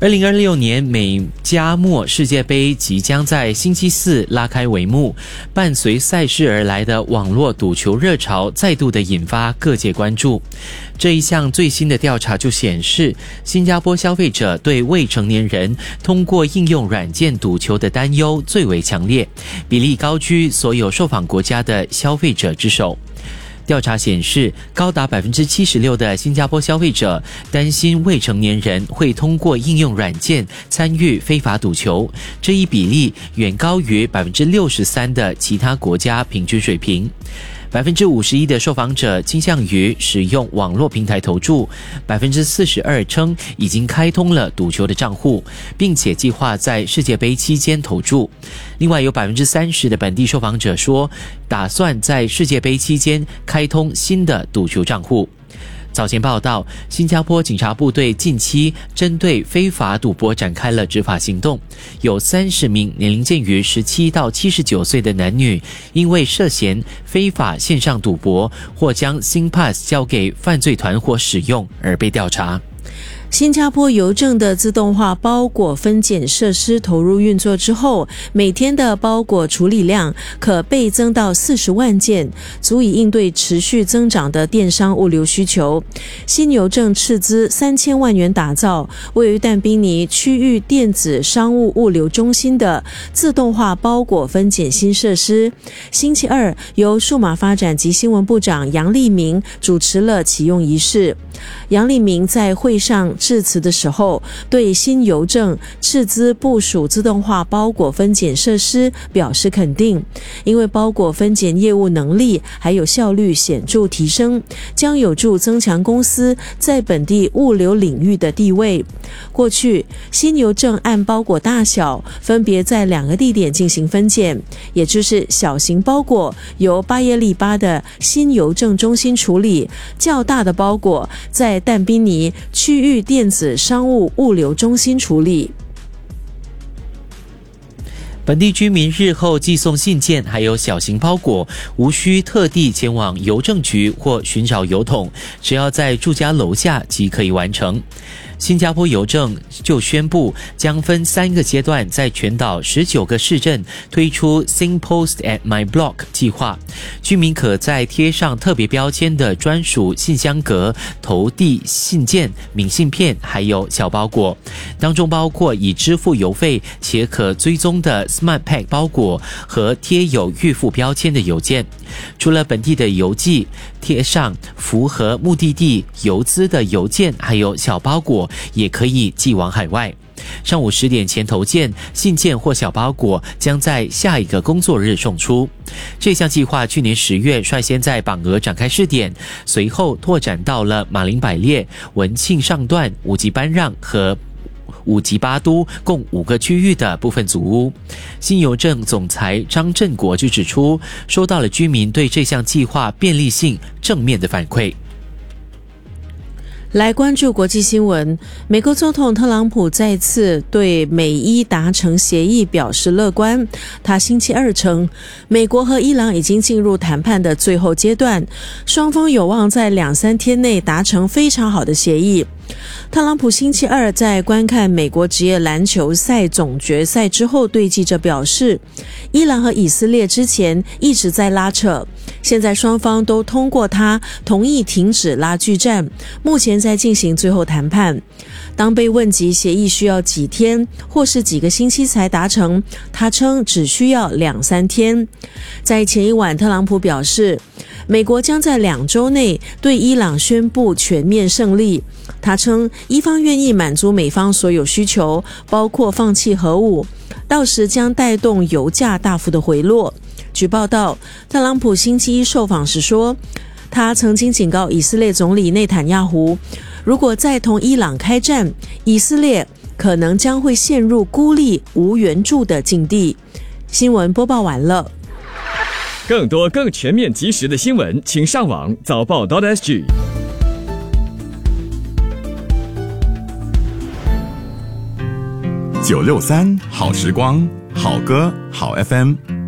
2026年美加墨世界杯即将在星期四拉开帷幕，伴随赛事而来的网络赌球热潮再度的引发各界关注。这一项最新的调查就显示，新加坡消费者对未成年人通过应用软件赌球的担忧最为强烈，比例高居所有受访国家的消费者之首。调查显示，高达 76% 的新加坡消费者担心未成年人会通过应用软件参与非法赌球，这一比例远高于 63% 的其他国家平均水平。51% 的受访者倾向于使用网络平台投注， 42% 称已经开通了赌球的账户，并且计划在世界杯期间投注。另外有 30% 的本地受访者说，打算在世界杯期间开通新的赌球账户。早前报道，新加坡警察部队近期针对非法赌博展开了执法行动，有30名年龄介于17到79岁的男女，因为涉嫌非法线上赌博或将 SingPass 交给犯罪团伙使用而被调查。 新加坡邮政的自动化包裹分拣设施投入运作之后，每天的包裹处理量可倍增到40万件，足以应对持续增长的电商物流需求。新邮政斥资3000万元打造位于但宾尼区域电子商务物流中心的自动化包裹分拣新设施。星期二，由数码发展及新闻部长杨立明主持了启用仪式。杨立明在会上致辞的时候，对新邮政斥资部署自动化包裹分拣设施表示肯定，因为包裹分拣业务能力还有效率显著提升，将有助增强公司在本地物流领域的地位。过去，新邮政按包裹大小分别在2个地点进行分拣，也就是小型包裹由巴耶利巴的新邮政中心处理，较大的包裹在但宾尼区域电子商务物流中心处理。 本地居民日后寄送信件还有小型包裹，无需特地前往邮政局或寻找邮筒，只要在住家楼下即可以完成。新加坡邮政就宣布将分3个阶段，在全岛19个市镇推出 SingPost at My Block 计划，居民可在贴上特别标签的专属信箱格投递信件、明信片还有小包裹，当中包括已支付邮费且可追踪的 Smart Pack 包裹和贴有预付标签的邮件。除了本地的邮寄，贴上符合目的地邮资的邮件还有小包裹也可以寄往海外。上午10点前投件，信件或小包裹将在下一个工作日送出。这项计划去年10月率先在榜鹅展开试点，随后拓展到了马林百列、文庆上段、五级班让和五级巴都共5个区域的部分组屋。新邮政总裁张振国就指出，收到了居民对这项计划便利性正面的反馈。 来关注国际新闻，美国总统特朗普再次对美伊达成协议表示乐观。他星期二称，美国和伊朗已经进入谈判的最后阶段，双方有望在2-3天内达成非常好的协议。特朗普星期二在观看美国职业篮球赛总决赛之后对记者表示，伊朗和以色列之前一直在拉扯，现在双方都通过他同意停止拉锯战，目前在进行最后谈判。当被问及协议需要几天或是几个星期才达成，他称只需要2-3天。在前一晚，特朗普表示，美国将在2周内对伊朗宣布全面胜利。他称，伊方愿意满足美方所有需求，包括放弃核武，到时将带动油价大幅的回落。据报道，特朗普星期一受访时说，他曾经警告以色列总理内塔尼亚胡，如果再同伊朗开战，以色列可能将会陷入孤立无援助的境地。新闻播报完了。 更多更全面及时的新闻，请上网早报.sg。 963好时光，好歌好 FM。